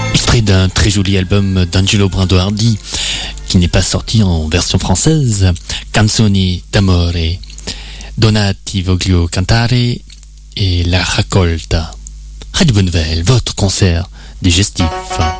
Extrait d'un très joli album d'Angelo Branduardi qui n'est pas sorti en version française, Canzoni d'amore, Donati voglio cantare et La raccolta. Radio Bonne Nouvelle, votre concert digestif.